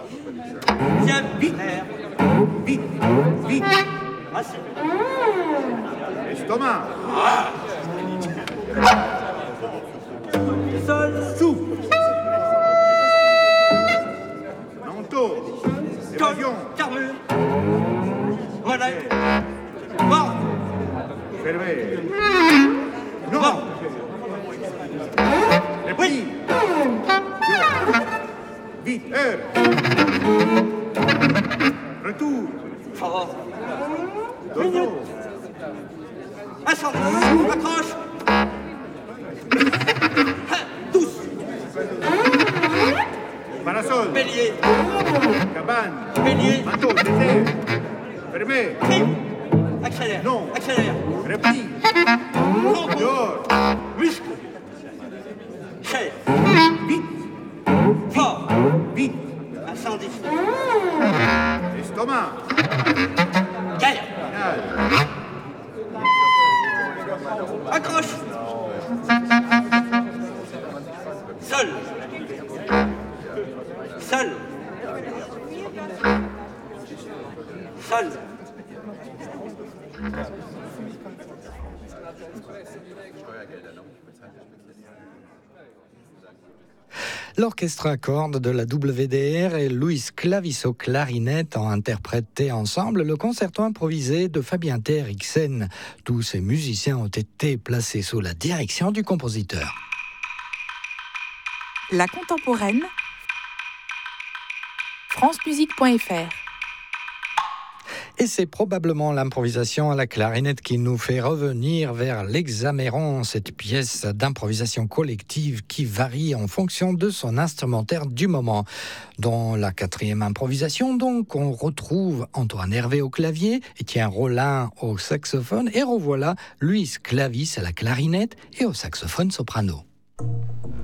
Viens, vite. Vite, vite. Assez. Estomac. Sol. Souffle. Manteau. Évasion. Carmure. Relais. Mort. Fermé. Non. Mort. Repli. Vite, heure. Retour. Fort. Dodo. Incendie. Accroche. Douce. Parasol. Bélier. Cabane. Bélier. Manteau. Désert. Fermé. Crime. Accélère. Non. Accélère. Repli. Tronc. Dehors. Muscle. Chair. Vite, Fort. vite. Incendie. Estomac. Guerre. Final. Accroche. Sol. Sol. Sol. L'orchestre à cordes de la WDR et Luis Clavis au clarinette ont interprété ensemble le concerto improvisé de Fabien Teriksen. Tous ces musiciens ont été placés sous la direction du compositeur. La contemporaine, francemusique.fr. Et c'est probablement l'improvisation à la clarinette qui nous fait revenir vers l'Hexaméron, cette pièce d'improvisation collective qui varie en fonction de son instrumentaire du moment. Dans la 4e improvisation, donc, on retrouve Antoine Hervé au clavier, Étienne Rollin au saxophone, et revoilà Luis Clavis à la clarinette et au saxophone soprano.